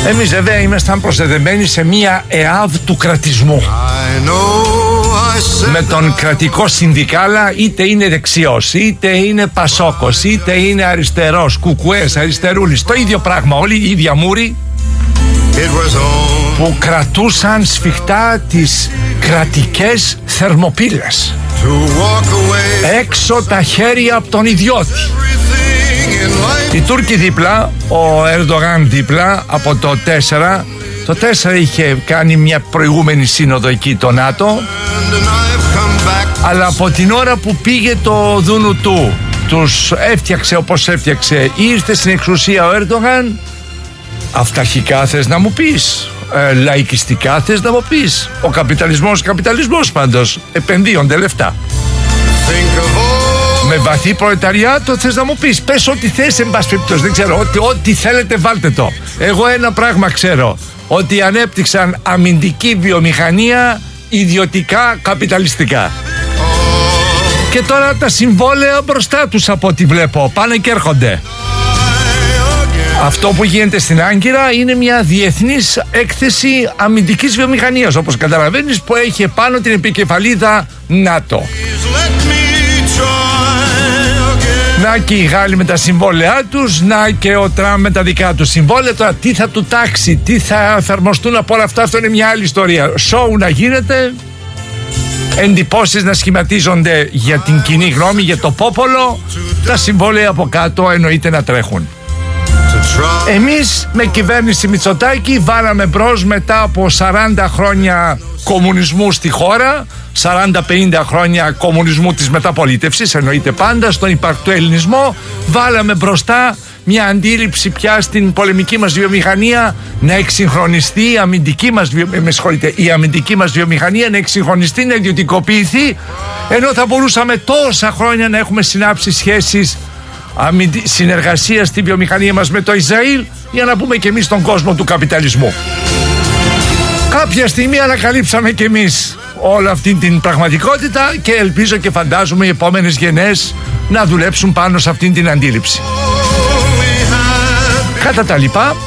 Εμείς βέβαια ήμασταν προσδεδεμένοι σε μία ΕΑΒ του κρατισμού. Με τον κρατικό συνδικάλα, είτε είναι δεξιός, είτε είναι πασόκος, είτε είναι αριστερός, κουκουές, αριστερούλης, το ίδιο πράγμα, όλοι οι ίδια μούροι που κρατούσαν σφιχτά τις κρατικές θερμοπύλες. Έξω τα χέρια από τον ιδιώτη. Οι Τούρκοι δίπλα, ο Ερντογάν δίπλα από το 4. Το 4 είχε κάνει μια προηγούμενη σύνοδο εκεί το ΝΑΤΟ, αλλά από την ώρα που πήγε το δούνου του, τους έφτιαξε όπως έφτιαξε, ήρθε στην εξουσία ο Ερντογάν. Αυταρχικά θες να μου πεις, λαϊκιστικά θες να μου πεις, ο καπιταλισμός πάντως, επενδύονται λεφτά. Με βαθύ προλεταριάτο θες να μου πεις, πες ό,τι θες, εν πάση περιπτώσει, δεν ξέρω, ό,τι θέλετε βάλτε το. Εγώ ένα πράγμα ξέρω, ότι ανέπτυξαν αμυντική βιομηχανία ιδιωτικά καπιταλιστικά. Και τώρα τα συμβόλαια μπροστά τους από ό,τι βλέπω, πάνε και έρχονται. Αυτό που γίνεται στην Άγκυρα είναι μια διεθνής έκθεση αμυντικής βιομηχανίας, όπως καταλαβαίνεις, που έχει επάνω την επικεφαλίδα ΝΑΤΟ. Να και οι Γάλλοι με τα συμβόλαιά τους, να και ο Τραμπ με τα δικά του συμβόλαια. Τώρα τι θα του τάξει, τι θα εφαρμοστούν από όλα αυτά, αυτό είναι μια άλλη ιστορία. Σόου να γίνεται, εντυπώσεις να σχηματίζονται για την κοινή γνώμη, για το πόπολο, τα συμβόλαια από κάτω εννοείται να τρέχουν. Εμείς με κυβέρνηση Μητσοτάκη βάλαμε μπρος μετά από 40 χρόνια κομμουνισμού στη χώρα, 40-50 χρόνια κομμουνισμού της μεταπολίτευσης, εννοείται πάντα στον υπαρκτό ελληνισμό, βάλαμε μπροστά μια αντίληψη πια στην πολεμική μας βιομηχανία να εξυγχρονιστεί, η αμυντική μας βιομηχανία να εξυγχρονιστεί, να ιδιωτικοποιηθεί, ενώ θα μπορούσαμε τόσα χρόνια να έχουμε συνάψει σχέσεις συνεργασία στη βιομηχανία μας με το Ισραήλ, για να πούμε και εμείς στον κόσμο του καπιταλισμού. Κάποια στιγμή ανακαλύψαμε και εμείς όλη αυτή την πραγματικότητα και ελπίζω και φαντάζομαι οι επόμενες γενναίες να δουλέψουν πάνω σε αυτήν την αντίληψη. Κατά τα λοιπά,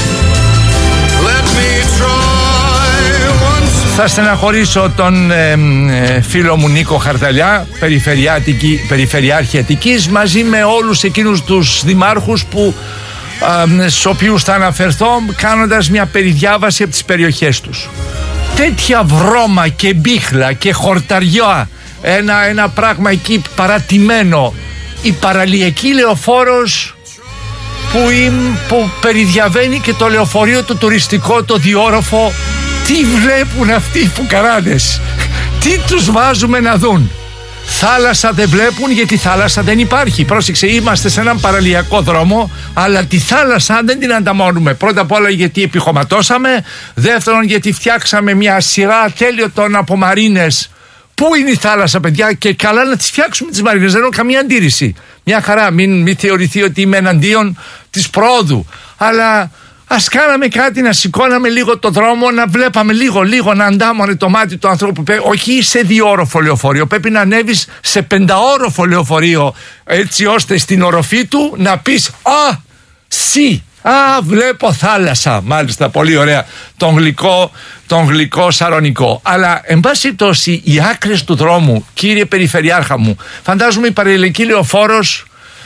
θα στεναχωρήσω τον φίλο μου Νίκο Χαρταλιά, περιφερειάρχη Αττικής, μαζί με όλους εκείνους τους δημάρχους που στους οποίους θα αναφερθώ, κάνοντας μια περιδιάβαση από τις περιοχές τους. Τέτοια βρώμα και μπίχλα και χορταριά, ένα πράγμα εκεί παρατημένο, η παραλιακή λεωφόρος που περιδιαβαίνει και το λεωφορείο το τουριστικό, το διόροφο. Τι βλέπουν αυτοί οι φουκαράδες, τι τους βάζουμε να δουν? Θάλασσα δεν βλέπουν, γιατί θάλασσα δεν υπάρχει. Πρόσεξε, είμαστε σε έναν παραλιακό δρόμο, αλλά τη θάλασσα δεν την ανταμώνουμε. Πρώτα απ' όλα γιατί επιχωματώσαμε, δεύτερον γιατί φτιάξαμε μια σειρά τέλειωτων από μαρίνες. Πού είναι η θάλασσα, παιδιά? Και καλά να τις φτιάξουμε τις μαρίνες, δεν έχω καμία αντίρρηση. Μια χαρά, μην θεωρηθεί ότι είμαι εναντίον της πρόοδου, αλλά ας κάναμε κάτι, να σηκώναμε λίγο το δρόμο, να βλέπαμε λίγο να αντάμωνε το μάτι του ανθρώπου. Όχι σε 2όροφο λεωφορείο, πρέπει να ανέβεις σε 5όροφο λεωφορείο, έτσι ώστε στην οροφή του να πεις βλέπω θάλασσα. Μάλιστα, πολύ ωραία, τον γλυκό σαρονικό. Αλλά εν πάση πτώση, οι άκρες του δρόμου, κύριε Περιφερειάρχα μου, φαντάζομαι η παραλιακή λεωφόρος,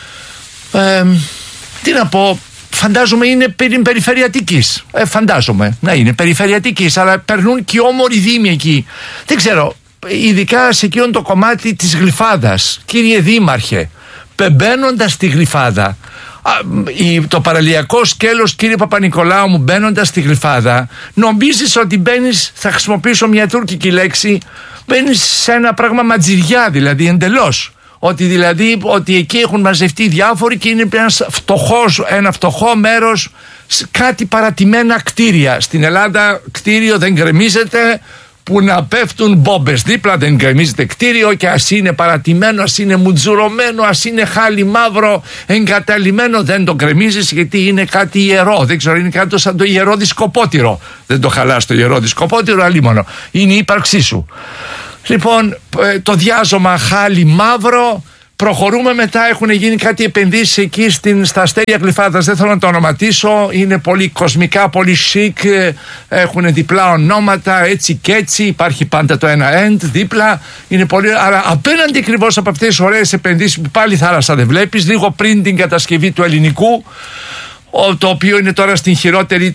τι να πω, φαντάζομαι είναι περιφερειατικής. Φαντάζομαι να είναι περιφερειατικής, αλλά περνούν και όμοροι δήμοι εκεί. Δεν ξέρω, ειδικά σε εκείνο το κομμάτι της Γλυφάδας, κύριε Δήμαρχε, μπαίνοντας στη Γλυφάδα, το παραλιακό σκέλος, κύριε Παπα-Νικολάου μου, μπαίνοντας στη Γλυφάδα, νομίζεις ότι μπαίνεις, θα χρησιμοποιήσω μια τουρκική λέξη, μπαίνεις σε ένα πράγμα ματζιριά, δηλαδή εντελώς. Ότι εκεί έχουν μαζευτεί διάφοροι και είναι ένα φτωχό μέρος, κάτι παρατημένα κτίρια. Στην Ελλάδα κτίριο δεν γκρεμίζεται που να πέφτουν μπόμπες δίπλα, δεν γκρεμίζεται κτίριο, και ας είναι παρατημένο, ας είναι μουτζουρωμένο, ας είναι χάλι μαύρο εγκαταλειμμένο, δεν το γκρεμίζεις, γιατί είναι κάτι ιερό. Δεν ξέρω, είναι κάτι σαν το ιερό δισκοπότηρο. Δεν το χαλάς το ιερό δισκοπότηρο, αλίμονο. Είναι η ύπαρξή σου. Λοιπόν, το διάζωμα χάλι μαύρο, Προχωρούμε μετά, έχουν γίνει κάτι επενδύσεις εκεί στα αστέρια Γλυφάδας, δεν θέλω να το ονοματίσω, είναι πολύ κοσμικά, πολύ chic, έχουν διπλά ονόματα, έτσι και έτσι, υπάρχει πάντα το ένα end δίπλα, είναι πολύ, άρα απέναντι ακριβώς από αυτές τις ωραίες επενδύσεις που πάλι θάλασσα δεν βλέπεις, λίγο πριν την κατασκευή του ελληνικού, το οποίο είναι τώρα στην χειρότερη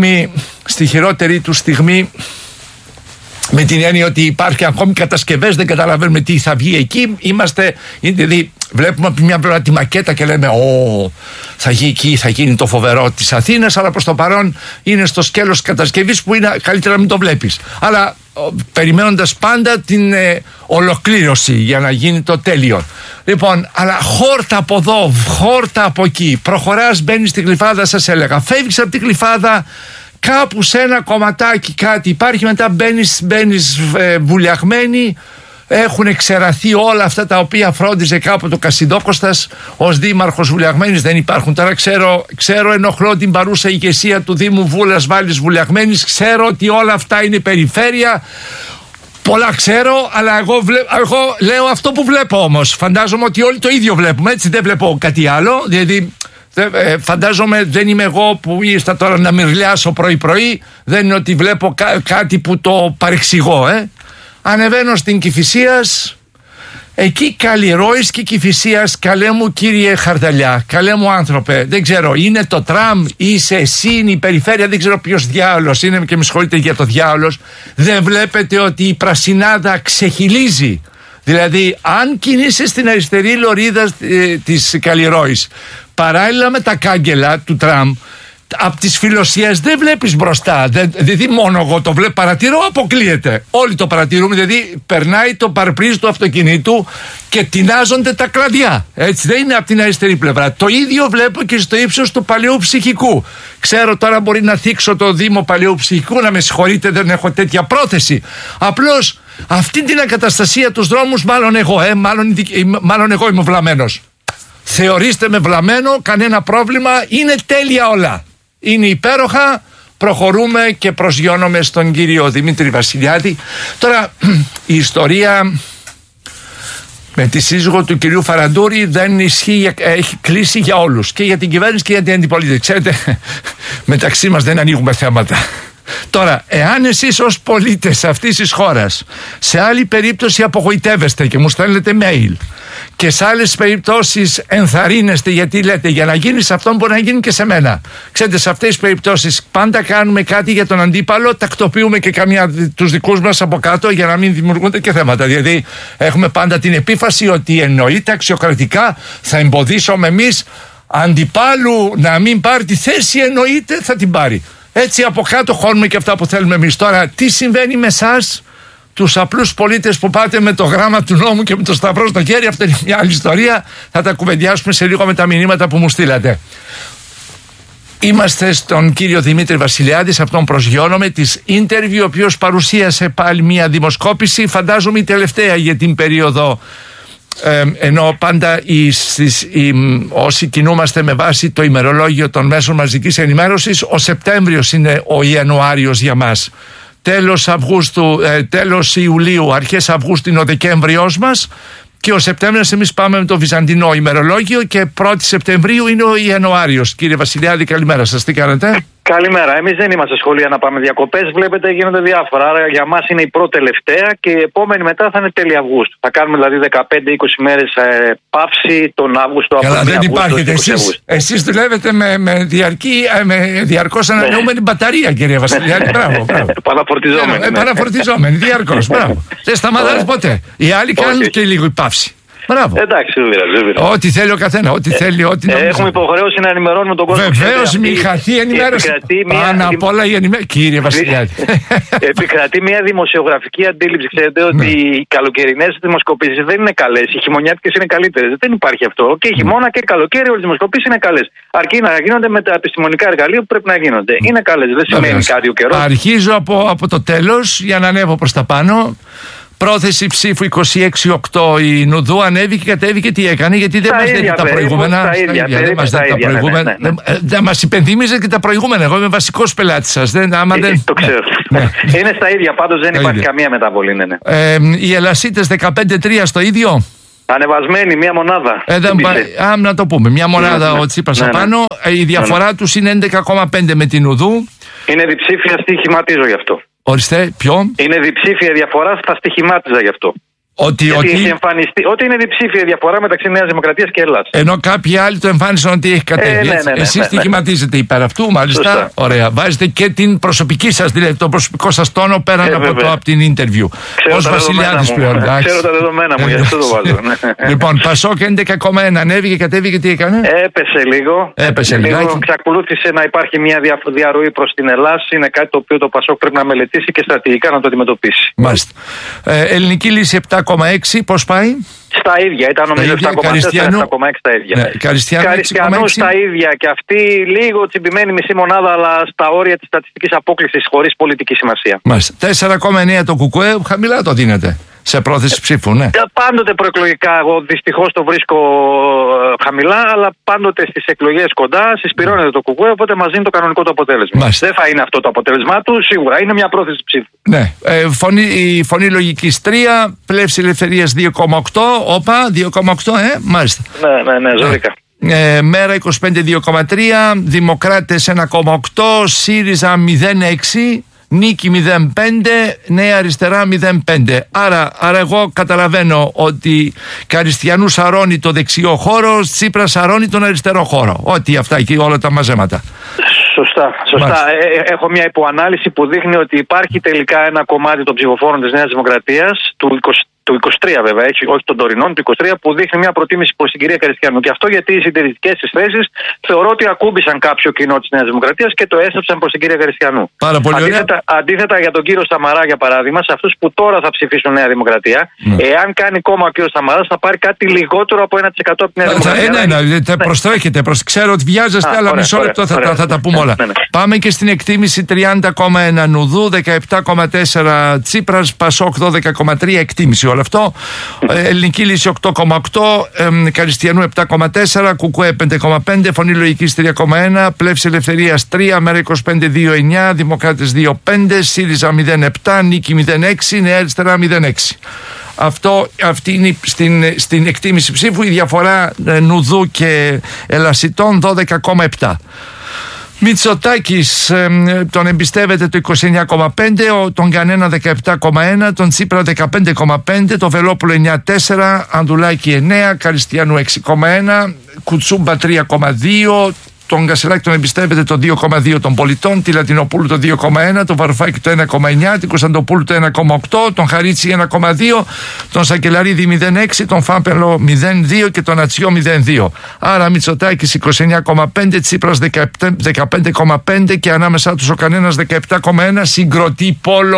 του στιγμή, με την έννοια ότι υπάρχει ακόμη κατασκευές, δεν καταλαβαίνουμε τι θα βγει εκεί. Δηλαδή βλέπουμε από μια πλευρά τη μακέτα και λέμε θα γίνει εκεί, θα γίνει το φοβερό της Αθήνας, αλλά προς το παρόν είναι στο σκέλος κατασκευής που είναι καλύτερα να μην το βλέπεις. Αλλά περιμένοντας πάντα την ολοκλήρωση για να γίνει το τέλειο. Λοιπόν, αλλά χόρτα από εδώ, χόρτα από εκεί, προχωράς, μπαίνεις στη Γλυφάδα, σας έλεγα, φεύγεις από τη Γλυφάδα, κάπου σε ένα κομματάκι κάτι υπάρχει, μετά μπαίνεις βουλιαγμένη, έχουν εξεραθεί όλα αυτά τα οποία φρόντιζε κάποτε ο Κασιδόκοστας ως δήμαρχος Βουλιαγμένης, δεν υπάρχουν. Τώρα ξέρω ενοχλώ την παρούσα ηγεσία του Δήμου Βούλας Βάλης Βουλιαγμένης, ξέρω ότι όλα αυτά είναι περιφέρεια, πολλά ξέρω, αλλά εγώ λέω αυτό που βλέπω όμως. Φαντάζομαι ότι όλοι το ίδιο βλέπουμε, έτσι, δεν βλέπω κάτι άλλο, δηλαδή φαντάζομαι δεν είμαι εγώ που ήρθα τώρα να μυρλιάσω πρωί-πρωί, δεν είναι ότι βλέπω κάτι που το παρεξηγώ. Ανεβαίνω στην Κηφισίας, εκεί Καλλιρόης και Κηφισίας, καλέ μου κύριε Χαρδαλιά, καλέ μου άνθρωπε, δεν ξέρω, είναι το τραμ, είσαι εσύ, είναι η περιφέρεια, δεν ξέρω ποιος διάολος είναι και με συγχωρείτε για το διάολος, δεν βλέπετε ότι η πρασινάδα ξεχυλίζει? Δηλαδή αν κινείσαι στην αριστερή λωρίδα της Καλλιρόης, παράλληλα με τα κάγκελα του τραμ, από τις Φιλοσιές δεν βλέπεις μπροστά, δηλαδή μόνο εγώ το βλέπω, παρατηρώ, αποκλείεται, όλοι το παρατηρούμε, δηλαδή περνάει το παρπρίζ του αυτοκινήτου και τεινάζονται τα κλαδιά, έτσι, δεν είναι από την αριστερή πλευρά. Το ίδιο βλέπω και στο ύψος του Παλαιού Ψυχικού. Ξέρω τώρα μπορεί να θίξω το Δήμο Παλαιού Ψυχικού, να με συγχωρείτε, δεν έχω τέτοια πρόθεση, απλώς αυτή την ακαταστασία τους δρόμους μάλλον εγώ είμαι βλαμμένος. Θεωρήστε με βλαμμένο, κανένα πρόβλημα, είναι τέλεια όλα. Είναι υπέροχα, προχωρούμε και προσγειώνομαι στον κύριο Δημήτρη Βασιλιάδη. Τώρα η ιστορία με τη σύζυγο του κυρίου Φαραντούρη δεν ισχύει, έχει κλείσει για όλους, και για την κυβέρνηση και για την αντιπολίτευση. Ξέρετε, μεταξύ μας δεν ανοίγουμε θέματα. Τώρα, εάν εσείς ως πολίτες αυτής της χώρας σε άλλη περίπτωση απογοητεύεστε και μου στέλνετε mail και σε άλλες περιπτώσεις ενθαρρύνεστε γιατί λέτε για να γίνει σε αυτόν μπορεί να γίνει και σε μένα. Ξέρετε, σε αυτές τις περιπτώσεις πάντα κάνουμε κάτι για τον αντίπαλο, τακτοποιούμε και τους δικούς μας από κάτω για να μην δημιουργούνται και θέματα. Δηλαδή έχουμε πάντα την επίφαση ότι εννοείται αξιοκρατικά θα εμποδίσουμε εμείς αντιπάλου να μην πάρει τη θέση, εννοείται θα την πάρει. Έτσι από κάτω χώνουμε και αυτά που θέλουμε εμείς. Τώρα τι συμβαίνει με εσάς, τους απλούς πολίτες που πάτε με το γράμμα του νόμου και με το σταυρό στο χέρι? Αυτό είναι μια άλλη ιστορία, θα τα κουβεντιάσουμε σε λίγο με τα μηνύματα που μου στείλατε. Είμαστε στον κύριο Δημήτρη Βασιλιάδη, σε αυτόν προσγειώνομαι, της Interview, ο οποίος παρουσίασε πάλι μια δημοσκόπηση, φαντάζομαι η τελευταία για την περίοδο, ενώ πάντα όσοι κινούμαστε με βάση το ημερολόγιο των μέσων μαζικής ενημέρωσης, ο Σεπτέμβριος είναι ο Ιανουάριος για μας. Τέλος Ιουλίου, αρχές Αυγούστου είναι ο Δεκέμβριος μας, και ο Σεπτέμβριος εμείς πάμε με το βυζαντινό ημερολόγιο και 1η Σεπτεμβρίου είναι ο Ιανουάριος. Κύριε Βασιλιάδη, καλημέρα σας, τι κάνετε? Καλημέρα. Εμείς δεν είμαστε σχολεία να πάμε διακοπές. Βλέπετε, γίνονται διάφορα. Άρα για μας είναι η πρώτη τελευταία και η επόμενη μετά θα είναι τέλη Αυγούστου. Θα κάνουμε δηλαδή 15-20 μέρες παύση τον Αύγουστο. Καλά, δεν υπάρχετε. Εσείς δουλεύετε με διαρκώς ανανεούμενη μπαταρία, κύριε Βασιλιάδη. Μπράβο. Επαναφορτιζόμενη. Επαναφορτιζόμενη, διαρκώς. Μπράβο. Δεν σταματάτε ποτέ. Οι άλλοι κάνουν και λίγο η παύση. Μπράβο. Εντάξει, δεν πειράζει. Ό,τι θέλει ο καθένα, ό,τι θέλει, ό,τι νομίζει. Έχουμε υποχρέωση να ενημερώνουμε τον κόσμο. Βεβαίως, μη χαθεί η ενημέρωση. Πάνω απ' όλα η ενημέρωση. Κύριε Βασιλιάδη. Επικρατεί μια δημοσιογραφική αντίληψη. Ξέρετε ότι οι καλοκαιρινές δημοσκοπήσεις δεν είναι καλές. Οι χειμωνιάτικες είναι καλύτερες. Δεν υπάρχει αυτό. Και χειμώνα και καλοκαίρι όλες οι δημοσκοπήσεις είναι καλές. Αρκεί να γίνονται με τα επιστημονικά εργαλεία που πρέπει να γίνονται. Είναι καλές. Δεν σημαίνει κάτι ο καιρός. Αρχίζω από το τέλος για να ανέβω προς τα πάνω. Πρόθεση ψήφου 26-8, η Νουδού ανέβηκε, κατέβηκε, τι έκανε? Γιατί δεν μας δίνει τα προηγούμενα. Δεν μας υπενθύμιζε και τα προηγούμενα. Εγώ είμαι βασικός πελάτης σας. Το ξέρω. Είναι στα ίδια, πάντως δεν υπάρχει καμία μεταβολή. Οι Ελασσίτες 15-3 στο ίδιο. Ανεβασμένη, μία μονάδα. Να το πούμε. Μία μονάδα ο Τσίπρας απάνω. Η διαφορά τους είναι 11,5 με την Ουδού. Είναι διψήφια, στοιχηματίζω γι' αυτό. Ορίστε, ποιο? Είναι διψήφια διαφορά, θα στοιχημάτιζα γι' αυτό. Ότι είναι διψήφια διαφορά μεταξύ Νέας Δημοκρατίας και Ελλάς. Ενώ κάποιοι άλλοι το εμφάνισαν ότι έχει κατέβει. Εσείς στοιχηματίζετε υπέρ αυτού, μάλιστα. Σωστά. Ωραία. Βάζετε και την προσωπική σας, δηλαδή τον προσωπικό σας τόνο πέραν από την interview. Ως Βασιλιάδης πλέον. Ξέρω τα δεδομένα μου, γι' αυτό το βάζω. Λοιπόν, Πασόκ 11,1 ανέβηκε, κατέβηκε, τι έκανε? Έπεσε λίγο. Εξακολούθησε να υπάρχει μια διαρροή προς την Ελλάδα. Είναι κάτι το οποίο το Πασόκ πρέπει να μελετήσει και στρατηγικά να το αντιμετωπίσει. Μάλιστα. Ελληνική λύση 7,6, πώς πάει? Στα ίδια, ήταν νομίζω 7,4-7,6 στα ίδια. Ναι, Καριστιανού στα ίδια και αυτή λίγο τσιμπημένη μισή μονάδα, αλλά στα όρια της στατιστικής απόκλησης, χωρίς πολιτική σημασία. Μάλιστα. 4,9 το Κουκουέ, χαμηλά το δίνεται σε πρόθεση ψήφου, ναι. Πάντοτε προεκλογικά, εγώ δυστυχώς το βρίσκω χαμηλά, αλλά πάντοτε στις εκλογές κοντά συσπυρώνεται το Κουκουέ, οπότε μας δίνει το κανονικό του αποτέλεσμα. Μάλιστα. Δεν θα είναι αυτό το αποτέλεσμά του, σίγουρα είναι μια πρόθεση ψήφου. Ναι. Η φωνή λογικής 3, Πλεύση Ελευθερίας 2,8, όπα, 2,8, μάλιστα. Ναι, ζώδικα. Μέρα 25 2,3, Δημοκράτες 1,8, ΣΥΡΙΖΑ 0,6, Νίκη 0,5, Νέα Αριστερά 0,5. Άρα εγώ καταλαβαίνω ότι Καριστιανού σαρώνει το δεξιό χώρο, Τσίπρα σαρώνει τον αριστερό χώρο. Ό,τι αυτά εκεί, όλα τα μαζέματα. Σωστά. Έχω μια υποανάλυση που δείχνει ότι υπάρχει τελικά ένα κομμάτι των ψηφοφόρων της Νέας Δημοκρατίας, του 23 βέβαια, όχι των τωρινών, του 23, που δείχνει μια προτίμηση προς την κυρία Καριστιανού. Και αυτό γιατί οι συντηρητικές της θέσεις θεωρώ ότι ακούμπησαν κάποιο κοινό της Νέας Δημοκρατίας και το έστρεψαν προς την κυρία Καριστιανού. Πάρα πολύ αντίθετα για τον κύριο Σταμαρά, για παράδειγμα, σε αυτούς που τώρα θα ψηφίσουν Νέα Δημοκρατία, εάν κάνει κόμμα ο κύριος Σταμαράς, θα πάρει κάτι λιγότερο από 1% από την Νέα Δημοκρατία. Προστρέχετε, ξέρω ότι βιάζεστε, αλλά μισό λεπτό θα τα πούμε όλα. Πάμε και στην εκτίμηση 30,1 Νουδού, 17,4 Τσίπρας, Πασόκ 12,3 εκτίμηση. Όλο αυτό. Ελληνική λύση 8,8, Καριστιανού 7,4, Κουκουέ 5,5, Φωνή Λογικής 3,1, Πλεύση Ελευθερίας 3, Μέρα 25 2,9, Δημοκράτες 2,5, ΣΥΡΙΖΑ 0,7, Νίκη 0,6, Νέα Αριστερά 0,6. Αυτή είναι στην εκτίμηση ψήφου. Η διαφορά Νουδού και Ελασιτών 12,7. Μητσοτάκης τον εμπιστεύεται το 29,5, τον Κανένα 17,1, τον Τσίπρα 15,5, τον Βελόπουλο 9,4, Ανδουλάκη 9, Καριστιανού 6,1, Κουτσούμπα 3,2, τον Κασελάκη τον εμπιστεύεται το 2,2 των πολιτών, τη Λατινοπούλου το 2,1, τον Βαρουφάκη το 1,9, την Κωνσταντοπούλου το 1,8, τον Χαρίτσι 1,2, τον Σακελαρίδη 0,6, τον Φάμπελο 0,2 και τον Ατσιό 0,2. Άρα Μητσοτάκης 29,5, Τσίπρας 15,5 και ανάμεσά τους ο Κανένας 17,1. Συγκροτεί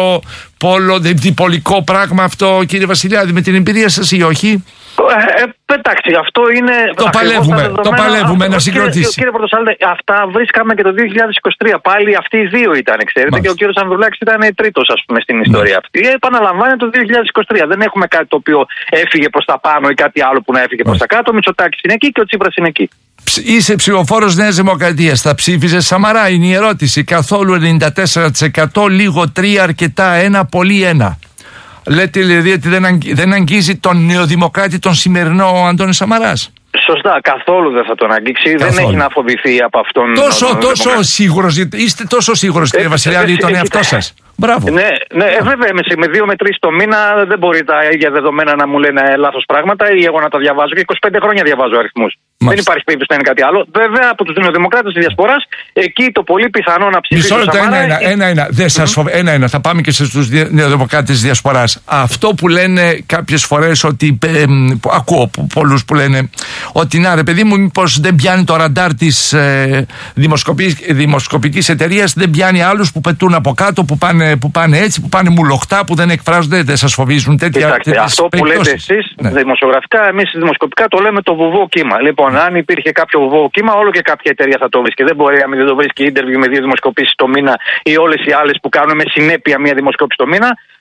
διπολικό πράγμα αυτό, κύριε Βασιλιάδη, με την εμπειρία σας ή όχι? Εντάξει, αυτό είναι. Το παλεύουμε να συγκροτήσει. Κύριε Πρωτοσάλτε, αυτά βρίσκαμε και το 2023. Πάλι αυτοί οι δύο ήταν, ξέρετε, και ο κύριος Ανδρουλάκης ήταν τρίτος, ας πούμε, στην ιστορία αυτή. Επαναλαμβάνεται το 2023. Δεν έχουμε κάτι το οποίο έφυγε προς τα πάνω ή κάτι άλλο που να έφυγε προς τα κάτω. Ο Μητσοτάκης είναι εκεί και ο Τσίπρας είναι εκεί. Είσαι ψηφοφόρος Νέας Δημοκρατίας. Θα ψήφιζε Σαμαρά? Είναι η ερώτηση. Καθόλου 94%, λίγο 3, αρκετά 1, πολύ 1. Λέτε δηλαδή ότι δεν αγγίζει τον νεοδημοκράτη τον σημερινό ο Αντώνης Σαμαράς? Σωστά, καθόλου δεν θα τον αγγίξει. Δεν έχει να φοβηθεί από αυτόν. Τόσο σίγουρος, είστε τόσο σίγουρος, κύριε Βασιλιάδη, τον εαυτό σας? Μπράβο. Ναι, βέβαια, με 2 με 3 το μήνα δεν μπορεί τα ίδια δεδομένα να μου λένε λάθος πράγματα ή εγώ να τα διαβάζω. Και 25 χρόνια διαβάζω αριθμούς. Δεν υπάρχει περίπτωση να είναι κάτι άλλο. Βέβαια, από τους νεοδημοκράτες της Διασποράς, εκεί το πολύ πιθανό να ψηφίσει. Μισό λεπτό, ένα. Θα πάμε και στους νεοδημοκράτες της Διασποράς. Αυτό που λένε κάποιες φορές, ότι ακούω πολλούς που λένε ότι να ρε παιδί μου, μήπως δεν πιάνει το ραντάρ της δημοσκοπικής εταιρείας, δεν πιάνει άλλους που πετούν από κάτω, που πάνε έτσι, που πάνε μουλοχτά, που δεν εκφράζονται, δεν σας φοβίζουν τέτοια? Αυτό που λέτε εσείς δημοσιογραφικά, εμείς δημοσκοπικά το λέμε το βουβό κύμα. Λοιπόν, αν υπήρχε κάποιο βουβό κύμα, όλο και κάποια εταιρεία θα το βρίσκει. Δεν μπορεί να μην το βρίσκει interview με 2 δημοσκοπήσεις το μήνα ή όλες οι άλλες που κάνουν με συνέπεια μία δημοσκόπηση το μήνα.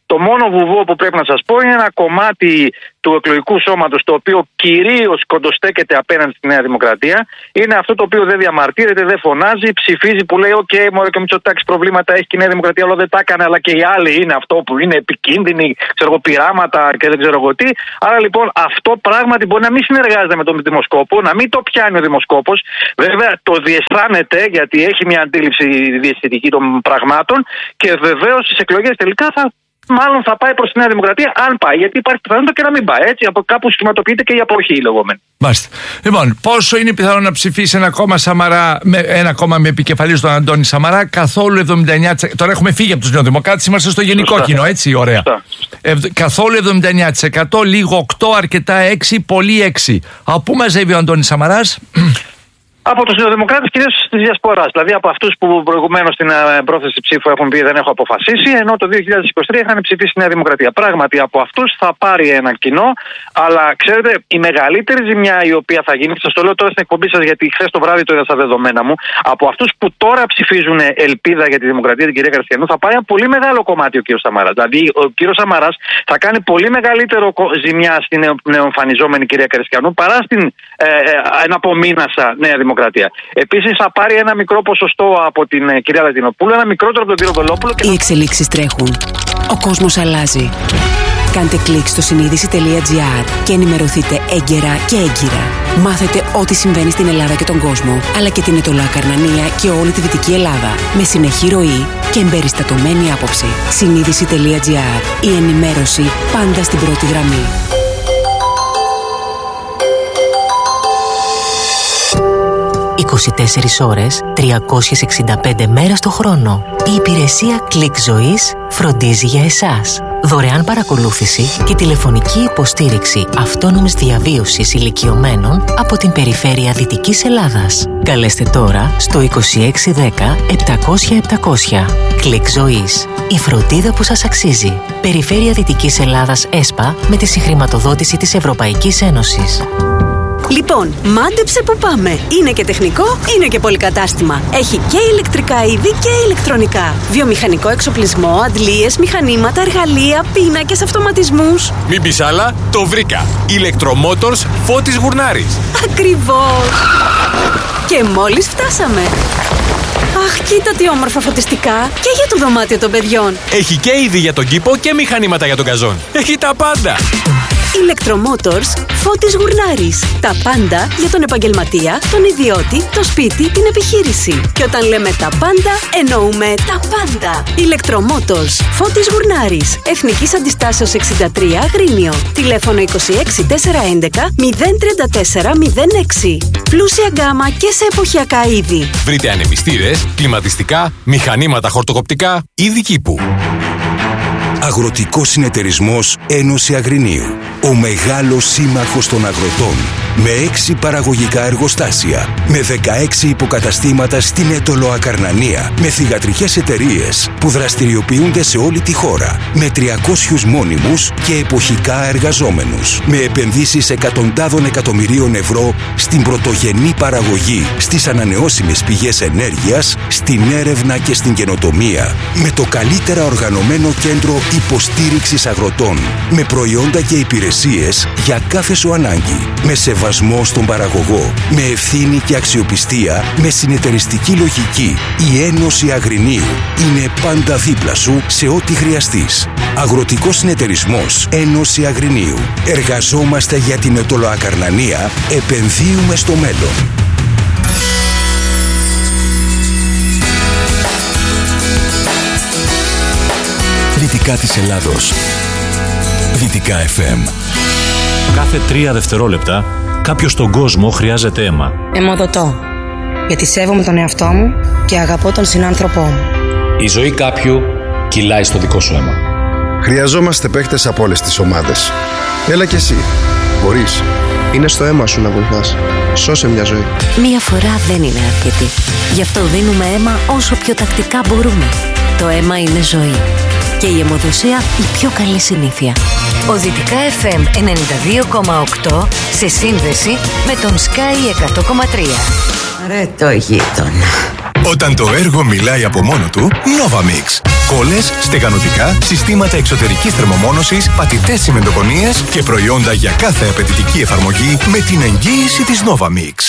Το μόνο βουβό που πρέπει να σας πω είναι ένα κομμάτι του εκλογικού σώματος, το οποίο κυρίως κοντοστέκεται απέναντι στη Νέα Δημοκρατία. Είναι αυτό το οποίο δεν διαμαρτύρεται, δεν φωνάζει, ψηφίζει, που λέει: «ΟΚ, μωρέ και ο Μητσοτάκης προβλήματα έχει και η Νέα Δημοκρατία, αλλά δεν τα έκανε, αλλά και οι άλλοι είναι αυτό που είναι επικίνδυνοι, πειράματα και δεν ξέρω εγώ τι». Άρα λοιπόν αυτό πράγματι μπορεί να μην συνεργάζεται με τον δημοσκόπο, να μην το πιάνει ο δημοσκόπος. Βέβαια το διαισθάνεται, γιατί έχει μια αντίληψη διαισθητική των πραγμάτων, και βεβαίως στις εκλογές τελικά μάλλον θα πάει προς τη Νέα Δημοκρατία, αν πάει. Γιατί υπάρχει πιθανότητα και να μην πάει. Έτσι, από κάπου σχηματοποιείται και η αποχή, λεγόμενη. Μάλιστα. Λοιπόν, πόσο είναι πιθανό να ψηφίσει ένα κόμμα Σαμαρά, ένα κόμμα με επικεφαλής τον Αντώνη Σαμαρά? Καθόλου 79%. Τώρα έχουμε φύγει από τους νεοδημοκράτες, είμαστε στο γενικό κοινό, έτσι, ωραία. Καθόλου 79%, λίγο 8, αρκετά 6, πολύ 6. Από πού μαζεύει ο Αντώνης Σαμαράς? Από τους νεοδημοκράτες, κυρίως της διασποράς. Δηλαδή από αυτούς που προηγουμένως στην πρόθεση ψήφου έχουν πει δεν έχω αποφασίσει, ενώ το 2023 είχαν ψηφίσει η Νέα Δημοκρατία. Πράγματι από αυτούς θα πάρει ένα κοινό, αλλά ξέρετε, η μεγαλύτερη ζημιά η οποία θα γίνει, και σας το λέω τώρα στην εκπομπή σας, γιατί χθες το βράδυ το είδα στα δεδομένα μου, από αυτούς που τώρα ψηφίζουν ελπίδα για τη Δημοκρατία, την κυρία Καριστιανού, θα πάρει ένα πολύ μεγάλο κομμάτι ο κύριος Σαμαράς. Δηλαδή ο κύριος Σαμαράς θα κάνει πολύ μεγαλύτερο ζημιά στην νεοεμφανιζόμενη κυρία Καριστιανού παρά στην εναπομείνασα Νέα Δημοκρατία. Επίσης θα πάρει ένα μικρό ποσοστό από την κυρία Λατινοπούλου, ένα μικρότερο από τον κύριο Βελόπουλο. Οι εξελίξεις τρέχουν. Ο κόσμος αλλάζει. Κάντε κλικ στο συνείδηση.gr και ενημερωθείτε έγκαιρα και έγκυρα. Μάθετε ό,τι συμβαίνει στην Ελλάδα και τον κόσμο, αλλά και την Αιτωλοακαρνανία και όλη τη Δυτική Ελλάδα. Με συνεχή ροή και εμπεριστατωμένη άποψη. Συνείδηση.gr. Η ενημέρωση πάντα στην πρώτη γραμμή. 24 ώρες, 365 μέρες το χρόνο. Η υπηρεσία Κλικ Ζωής φροντίζει για εσάς. Δωρεάν παρακολούθηση και τηλεφωνική υποστήριξη αυτόνομης διαβίωσης ηλικιωμένων από την περιφέρεια Δυτικής Ελλάδας. Καλέστε τώρα στο 2610 700 700. Κλικ Ζωής. Η φροντίδα που σας αξίζει. Περιφέρεια Δυτικής Ελλάδας ΕΣΠΑ με τη συγχρηματοδότηση της Ευρωπαϊκής Ένωσης. Λοιπόν, μάντεψε που πάμε. Είναι και τεχνικό, είναι και πολυκατάστημα. Έχει και ηλεκτρικά είδη και ηλεκτρονικά. Βιομηχανικό εξοπλισμό, αντλίες, μηχανήματα, εργαλεία, πίνακες, αυτοματισμούς. Μην πεις άλλα, το βρήκα. Ηλεκτρομότορς Φώτης Γουρνάρης. Ακριβώς. Και μόλις φτάσαμε. Αχ, κοίτα τι όμορφα φωτιστικά. Και για το δωμάτιο των παιδιών. Έχει και είδη για τον κήπο και μηχανήματα για τον καζόν. Έχει τα πάντα. Ηλεκτρομότορς Φώτης Γουρνάρης. Τα πάντα για τον επαγγελματία, τον ιδιώτη, το σπίτι, την επιχείρηση. Και όταν λέμε τα πάντα, εννοούμε τα πάντα. Ηλεκτρομότορς Φώτης Γουρνάρης. Εθνικής Αντιστάσεως 63 Αγρίνιο. Τηλέφωνο 26 411 034 06. Πλούσια γκάμα και σε εποχιακά είδη. Βρείτε ανεμιστήρες, κλιματιστικά, μηχανήματα χορτοκοπτικά, είδη κήπου. Αγροτικός Συνεταιρισμός Ένωση Αγρινίου. Ο μεγάλος σύμμαχος των αγροτών. Με 6 παραγωγικά εργοστάσια. Με 16 υποκαταστήματα στην Αιτωλοακαρνανία. Με θυγατρικές εταιρείες που δραστηριοποιούνται σε όλη τη χώρα. Με 300 μόνιμους και εποχικά εργαζόμενους. Με επενδύσεις εκατοντάδων εκατομμυρίων ευρώ στην πρωτογενή παραγωγή, στις ανανεώσιμες πηγές ενέργειας, στην έρευνα και στην καινοτομία. Με το καλύτερα οργανωμένο κέντρο υποστήριξης αγροτών. Με προϊόντα και υπηρεσίες για κάθε σου ανάγκη. Με σεβασμό στον παραγωγό. Με ευθύνη και αξιοπιστία. Με συνεταιριστική λογική. Η Ένωση Αγρινίου είναι πάντα δίπλα σου σε ό,τι χρειαστείς. Αγροτικός Συνεταιρισμός Ένωση Αγρινίου. Εργαζόμαστε για την Αιτωλοακαρνανία. Επενδύουμε στο μέλλον. Δυτικά της Ελλάδος. Δυτικά FM. Κάθε 3 δευτερόλεπτα κάποιος στον κόσμο χρειάζεται αίμα. Αιμοδοτώ, γιατί σέβομαι τον εαυτό μου και αγαπώ τον συνάνθρωπό μου. Η ζωή κάποιου κυλάει στο δικό σου αίμα. Χρειαζόμαστε παίχτες από όλες τις ομάδες. Έλα κι εσύ. Μπορείς. Είναι στο αίμα σου να βοηθάς. Σώσε μια ζωή. Μία φορά δεν είναι αρκετή. Γι' αυτό δίνουμε αίμα όσο πιο τακτικά μπορούμε. Το αίμα είναι ζωή. Και η αιμοδοσία η πιο καλή συνήθεια. Ο Δυτικά FM 92,8 σε σύνδεση με τον Sky 100,3. Ρε το γείτονα. Όταν το έργο μιλάει από μόνο του, Novamix. Κόλλες, στεγανοτικά, συστήματα εξωτερικής θερμομόνωσης, πατητές τσιμεντοκονίες και προϊόντα για κάθε απαιτητική εφαρμογή με την εγγύηση της Novamix.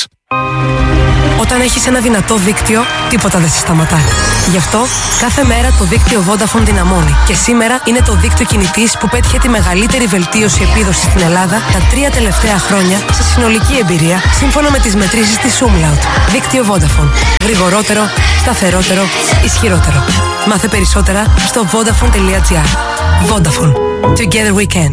Όταν έχεις ένα δυνατό δίκτυο, τίποτα δεν σε σταματάει. Γι' αυτό, κάθε μέρα το δίκτυο Vodafone δυναμώνει. Και σήμερα είναι το δίκτυο κινητής που πέτυχε τη μεγαλύτερη βελτίωση επίδοσης στην Ελλάδα τα 3 τελευταία χρόνια σε συνολική εμπειρία, σύμφωνα με τις μετρήσεις της Umlaut. Δίκτυο Vodafone. Γρηγορότερο, σταθερότερο, ισχυρότερο. Μάθε περισσότερα στο vodafone.gr. Vodafone. Together we can.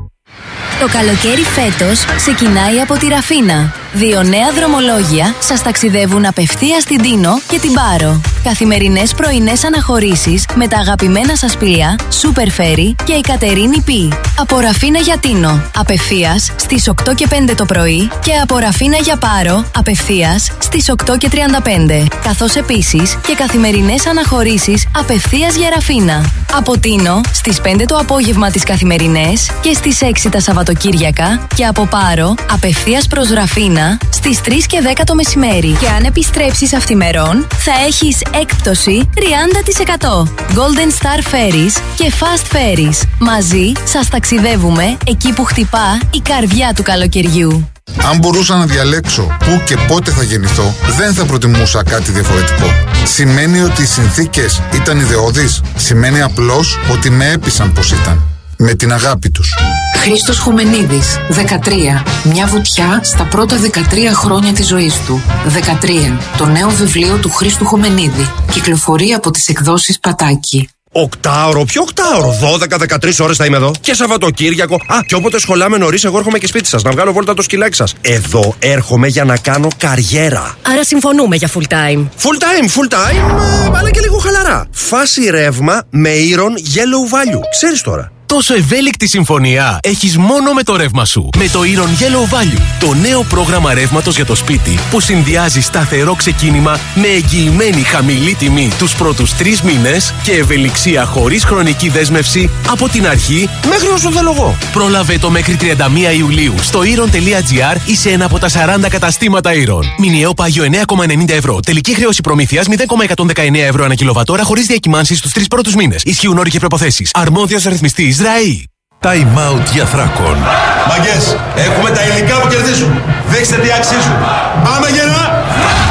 Το καλοκαίρι φέτος ξεκινάει από τη Ραφίνα. 2 νέα δρομολόγια σας ταξιδεύουν απευθείας στην Τίνο και την Πάρο. Καθημερινές πρωινές αναχωρήσεις με τα αγαπημένα σας πλοία Super Ferry και η Κατερίνη Π. Από Ραφίνα για Τίνο, απευθείας στις 8 και 5 το πρωί και από Ραφίνα για Πάρο, απευθείας στις 8 και 35. Καθώς επίσης και καθημερινές αναχωρήσεις απευθείας για Ραφίνα. Από Τίνο στις 5 το απόγευμα τις καθημερινές και στις 6 τα Σαββατοκύριακα και από Πάρο απευθείας προς Ραφίνα στις 3 και 10 το μεσημέρι. Και αν επιστρέψεις αυθημερών, θα έχεις έκπτωση 30%. Golden Star Ferries και Fast Ferries. Μαζί σας ταξιδεύουμε εκεί που χτυπά η καρδιά του καλοκαιριού. Αν μπορούσα να διαλέξω πού και πότε θα γεννηθώ, δεν θα προτιμούσα κάτι διαφορετικό. Σημαίνει ότι οι συνθήκες ήταν ιδεώδεις? Σημαίνει απλώς ότι με έπεισαν πως ήταν. Με την αγάπη τους. Χρήστος Χουμενίδης, 13. Μια βουτιά στα πρώτα 13 χρόνια της ζωής του. 13. Το νέο βιβλίο του Χρήστου Χουμενίδη. Κυκλοφορεί από τις εκδόσεις Πατάκη. Οκτάωρο, ποιο οκτάωρο? 12-13 ώρες θα είμαι εδώ. Και Σαββατοκύριακο. Και όποτε σχολάμε νωρίς, εγώ έρχομαι και σπίτι σας να βγάλω βόλτα το σκυλάκι σας. Εδώ έρχομαι για να κάνω καριέρα. Άρα συμφωνούμε για full time. Full time, αλλά και λίγο χαλαρά. Φάση ρεύμα με Iron Yellow Value. Ξέρεις τώρα. Τόσο ευέλικτη συμφωνία έχεις μόνο με το ρεύμα σου. Με το Iron Yellow Value, το νέο πρόγραμμα ρεύματος για το σπίτι που συνδυάζει σταθερό ξεκίνημα με εγγυημένη χαμηλή τιμή τους πρώτους 3 μήνες και ευελιξία χωρίς χρονική δέσμευση από την αρχή μέχρι όσο θέλω εγώ. Πρόλαβε το μέχρι 31 Ιουλίου στο iron.gr ή σε ένα από τα 40 καταστήματα Iron. Μηνιαίο πάγιο 9,90 ευρώ. Τελική χρέωση προμήθειας 0,119 ευρώ ανά κιλοβατόρα χωρίς διακυμάνσεις στους 3 πρώτους μήνες. Ισχύουν όροι και προϋποθέσεις. Αρμόδιος ρυθμιστής ΡΑΗ. Time out για Θράκον. Μαγκές, έχουμε τα υλικά που κερδίζουν. Δείξτε τι αξίζουν. Πάμε γερά!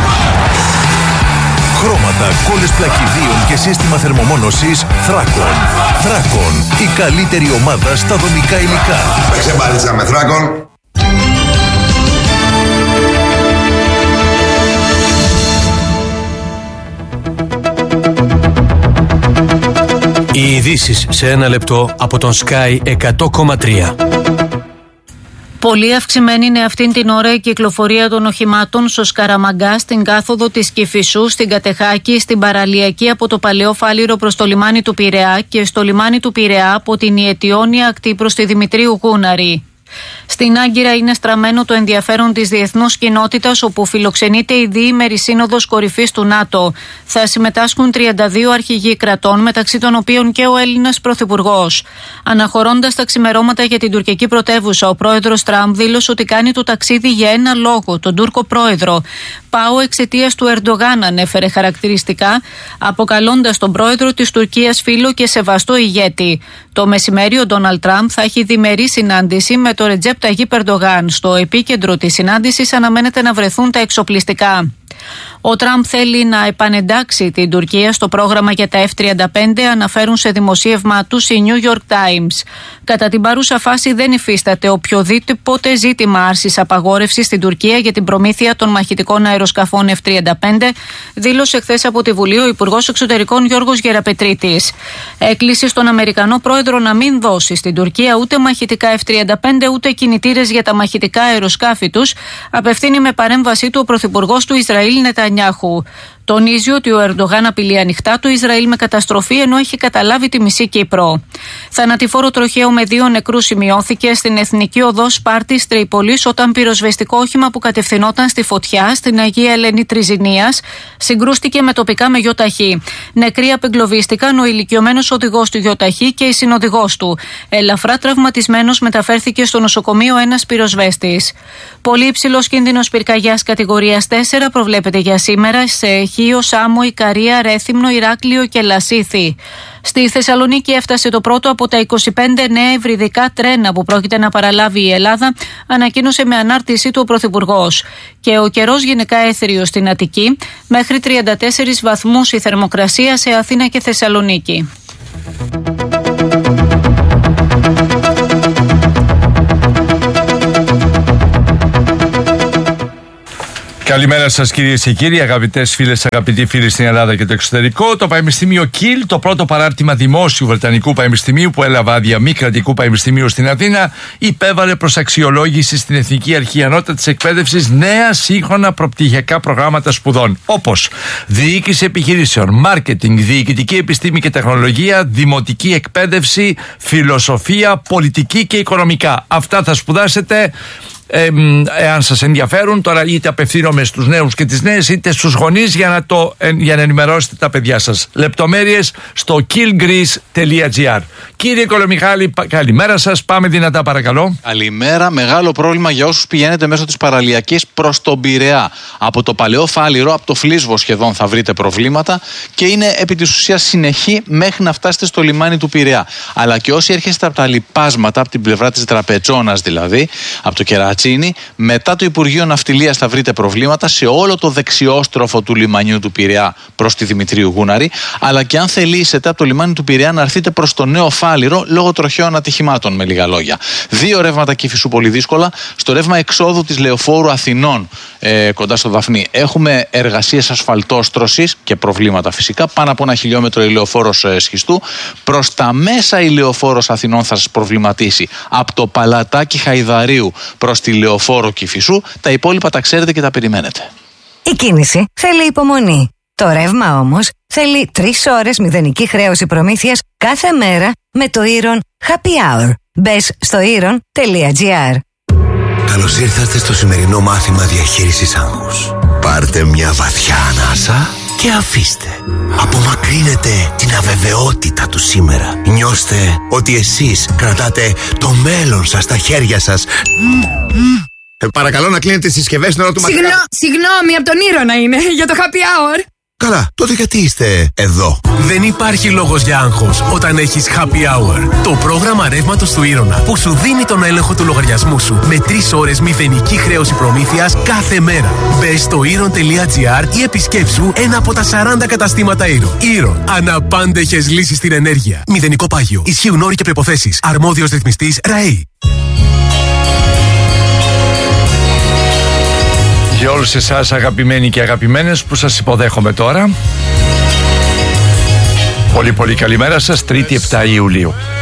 Χρώματα, κόλλες πλακιδίων και σύστημα θερμομόνωσης Θράκον. Θράκον, η καλύτερη ομάδα στα δομικά υλικά. Με ξεμπάλισσα με Θράκον. Οι ειδήσεις σε 1 λεπτό από τον Sky 100,3. Πολύ αυξημένη είναι αυτήν την ώρα η κυκλοφορία των οχημάτων στο Σκαραμαγκά, στην κάθοδο της Κηφισού, στην Κατεχάκη, στην παραλιακή από το Παλαιό Φάληρο προς το λιμάνι του Πειραιά και στο λιμάνι του Πειραιά από την Ιετιόνια ακτή προς τη Δημητρίου Γούναρη. Στην Άγκυρα είναι στραμμένο το ενδιαφέρον της διεθνούς κοινότητας, όπου φιλοξενείται η διήμερη σύνοδος κορυφής του ΝΑΤΟ. Θα συμμετάσχουν 32 αρχηγοί κρατών, μεταξύ των οποίων και ο Έλληνας Πρωθυπουργός. Αναχωρώντας τα ξημερώματα για την τουρκική πρωτεύουσα, ο πρόεδρος Τραμπ δήλωσε ότι κάνει το ταξίδι για ένα λόγο, τον Τούρκο πρόεδρο. Πάω εξαιτίας του Ερντογάν, ανέφερε χαρακτηριστικά, αποκαλώντας τον πρόεδρο της Τουρκίας φίλο και σεβαστό ηγέτη. Το μεσημέρι ο Ντόναλντ Τραμπ θα έχει διμερή συνάντηση με τον Ρετζέπ Ταγίπ Ερντογάν. Στο επίκεντρο της συνάντησης αναμένεται να βρεθούν τα εξοπλιστικά. Ο Τραμπ θέλει να επανεντάξει την Τουρκία στο πρόγραμμα για τα F-35, αναφέρουν σε δημοσίευμά τους οι New York Times. Κατά την παρούσα φάση δεν υφίσταται οποιοδήποτε ζήτημα άρσης απαγόρευσης στην Τουρκία για την προμήθεια των μαχητικών αεροσκαφών F-35, δήλωσε χθες από τη Βουλή ο Υπουργός Εξωτερικών Γιώργος Γεραπετρίτης. Έκλεισε στον Αμερικανό πρόεδρο να μην δώσει στην Τουρκία ούτε μαχητικά F-35 ούτε κινητήρες για τα μαχητικά αεροσκάφη τους, απευθύνει με παρέμβασή του ο Πρωθυπουργός του Ισραήλ Νετανιάχου. Τονίζει ότι ο Ερντογάν απειλεί ανοιχτά το Ισραήλ με καταστροφή, ενώ έχει καταλάβει τη μισή Κύπρο. Θανατηφόρο τροχαίο με 2 νεκρούς σημειώθηκε στην Εθνική Οδό Σπάρτης Τρίπολης, όταν πυροσβεστικό όχημα που κατευθυνόταν στη φωτιά στην Αγία Ελένη Τριζηνίας συγκρούστηκε με τοπικά με γιοταχή. Νεκροί απεγκλωβίστηκαν ο ηλικιωμένος οδηγός του γιοταχή και η συνοδηγός του. Ελαφρά τραυματισμένος μεταφέρθηκε στο νοσοκομείο ένας πυροσβέστης. Πολύ υψηλός κίνδυνος πυρκαγιάς κατηγορίας 4 προβλέπεται για σήμερα σε Χίο, Σάμο, Ικαρία, Ρέθυμνο, Ηράκλειο και Λασίθι. Στη Θεσσαλονίκη έφτασε το πρώτο από τα 25 νέα υβριδικά τρένα που πρόκειται να παραλάβει η Ελλάδα, ανακοίνωσε με ανάρτησή του ο Πρωθυπουργός. Και ο καιρός γενικά έθριος στην Αττική, μέχρι 34 βαθμούς η θερμοκρασία σε Αθήνα και Θεσσαλονίκη. Καλημέρα σας κυρίες και κύριοι, αγαπητές φίλες, αγαπητοί φίλοι στην Ελλάδα και το εξωτερικό. Το Πανεπιστήμιο Κιλ, το πρώτο παράρτημα δημόσιου Βρετανικού Πανεπιστημίου που έλαβε άδεια μη κρατικού πανεπιστημίου στην Αθήνα, υπέβαλε προς αξιολόγηση στην Εθνική Αρχή Ανώτατης Εκπαίδευσης νέα σύγχρονα προπτυχιακά προγράμματα σπουδών, όπως διοίκηση επιχειρήσεων, μάρκετινγκ, διοικητική επιστήμη και τεχνολογία, δημοτική εκπαίδευση, φιλοσοφία, πολιτική και οικονομικά. Αυτά θα σπουδάσετε. Εάν σας ενδιαφέρουν, τώρα είτε απευθύνομαι στους νέους και τις νέες είτε στους γονείς για να ενημερώσετε τα παιδιά σας. Λεπτομέρειες στο killgreece.gr. Κύριε Κολομιχάλη, καλημέρα σας. Πάμε δυνατά παρακαλώ. Καλημέρα. Μεγάλο πρόβλημα για όσους πηγαίνετε μέσω της παραλιακής προς τον Πειραιά. Από το Παλαιό Φάληρο, από το Φλίσβο σχεδόν θα βρείτε προβλήματα και είναι επί της ουσίας συνεχή μέχρι να φτάσετε στο λιμάνι του Πειραιά. Αλλά και όσοι έρχεστε από τα λιπάσματα, από την πλευρά της Τραπετσόνας δηλαδή, από το Κερατσίνι, μετά το Υπουργείο Ναυτιλίας θα βρείτε προβλήματα σε όλο το δεξιόστροφο του λιμανιού του Πειραιά προς τη Δημητρίου Γούναρη, αλλά και αν θελήσετε από το λιμάνι του Πειραιά να έρθετε προς το Νέο Φάληρο λόγω τροχαίων ατυχημάτων, με λίγα λόγια. 2 ρεύματα Κηφισού πολύ δύσκολα. Στο ρεύμα εξόδου της Λεωφόρου Αθηνών, κοντά στο Δαφνί, έχουμε εργασίες ασφαλτόστρωσης και προβλήματα φυσικά. Πάνω από 1 χιλιόμετρο η Λεωφόρος Σχιστού. Προς τα μέσα η Λεωφόρος Αθηνών θα σας προβληματίσει. Από το Παλατάκι Χαϊδαρίου προς τη Λεωφόρο Κηφισού, τα υπόλοιπα τα ξέρετε και τα περιμένετε. Η κίνηση θέλει υπομονή. Το ρεύμα όμως θέλει 3 ώρες μηδενική χρέωση προμήθειας κάθε μέρα με το Iron Happy Hour. Μπες στο iron.gr. Καλώς ήρθατε στο σημερινό μάθημα διαχείρισης άγχους. Πάρτε μια βαθιά ανάσα και αφήστε. Απομακρύνετε την αβεβαιότητα του σήμερα. Νιώστε ότι εσείς κρατάτε το μέλλον σας στα χέρια σας. Παρακαλώ να κλείνετε τις συσκευές στην ώρα του μαθήματος. Συγγνώμη, από τον Ήρωνα είναι, για το happy hour. Καλά, τότε γιατί είστε εδώ? Δεν υπάρχει λόγος για άγχος όταν έχεις Happy Hour. Το πρόγραμμα ρεύματος του Ήρωνα που σου δίνει τον έλεγχο του λογαριασμού σου με 3 ώρες μηδενική χρέωση προμήθειας κάθε μέρα. Μπες στο Iron.gr ή επισκέψου ένα από τα 40 καταστήματα Iron. Iron. Αναπάντεχες λύσεις στην ενέργεια. Μηδενικό πάγιο. Ισχύουν όροι και προϋποθέσεις. Αρμόδιος ρυθμιστής ΡΑΕΗ. Για όλους εσάς αγαπημένοι και αγαπημένες που σας υποδέχομαι τώρα, πολύ καλημέρα σας. 3η 7 Ιουλίου.